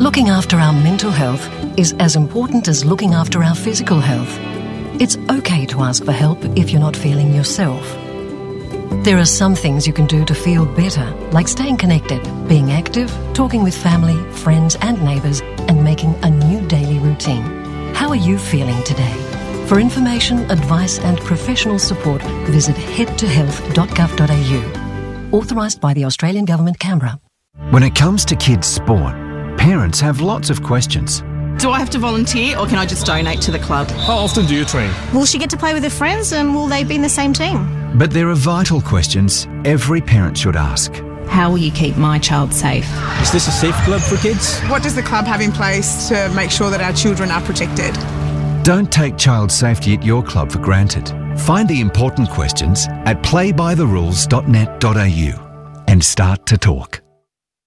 Looking after our mental health is as important as looking after our physical health. It's okay to ask for help if you're not feeling yourself. There are some things you can do to feel better, like staying connected, being active, talking with family, friends and neighbours, and making a new daily routine. How are you feeling today? For information, advice and professional support, visit headtohealth.gov.au. Authorised by the Australian Government, Canberra. When it comes to kids' sport, parents have lots of questions. Do I have to volunteer or can I just donate to the club? How often do you train? Will she get to play with her friends and will they be in the same team? But there are vital questions every parent should ask. How will you keep my child safe? Is this a safe club for kids? What does the club have in place to make sure that our children are protected? Don't take child safety at your club for granted. Find the important questions at playbytherules.net.au and start to talk.